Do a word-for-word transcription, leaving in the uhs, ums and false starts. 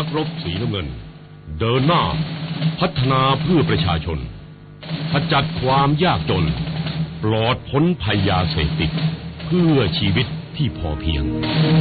กรบสีน้ำเงินเดินหน้าพัฒนาเพื่อประชาชนขจัดความยากจนปลอดพ้นภัยยาเสพติดเพื่อชีวิตที่พอเพียง